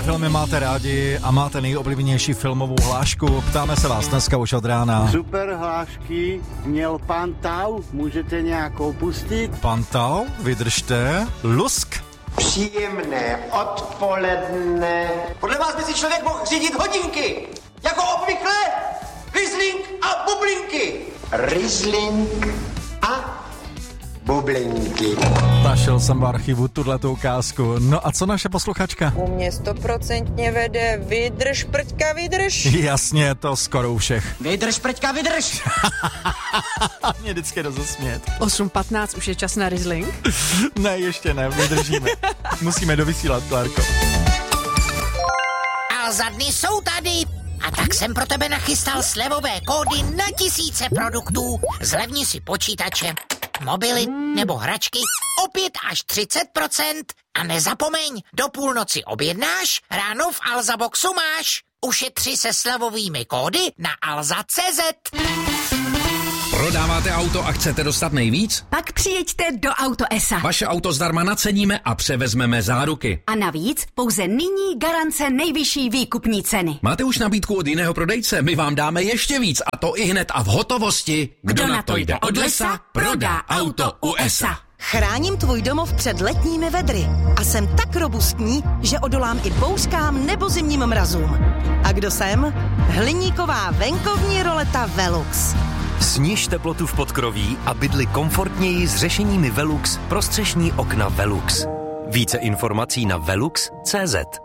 filmy máte rádi a máte nejoblíbenější filmovou hlášku? Ptáme se vás dneska už od rána. Super hlášky měl pan Tau, můžete nějakou pustit? Pan Tau, vydržte. Lusk. Příjemné odpoledne. Podle vás by si člověk mohl řídit hodinky. Jako obvykle, Riesling a bublinky. Riesling a bublinky. Našel jsem v archivu tuhletu ukázku. No a co naše posluchačka? U mě 100% vede vydrž, prťka, vydrž. Jasně, to skoro u všech. Vydrž, prťka, vydrž. Mě vždycky rozesmět. 8:15 už je čas na Riesling? Ne, ještě ne, vydržíme. Musíme dovysílat, Klárko. A za dny jsou tady. A tak jsem pro tebe nachystal slevové kódy na tisíce produktů. Zlevni si počítače, mobily nebo hračky o 5 až 30%. A nezapomeň, do půlnoci objednáš, ráno v Alza Boxu máš. Ušetři se slevovými kódy na alza.cz. Prodáváte auto a chcete dostat nejvíc? Pak přijeďte do Auto ESA. Vaše auto zdarma naceníme a převezmeme záruky. A navíc pouze nyní garance nejvyšší výkupní ceny. Máte už nabídku od jiného prodejce? My vám dáme ještě víc a to i hned a v hotovosti. Kdo na to jde od lesa, prodá auto u ESA. Chráním tvůj domov před letními vedry a jsem tak robustní, že odolám i bouřkám nebo zimním mrazům. A kdo jsem? Hliníková venkovní roleta Velux. Sniž teplotu v podkroví a bydli komfortněji s řešeními Velux pro střešní okna Velux. Více informací na velux.cz.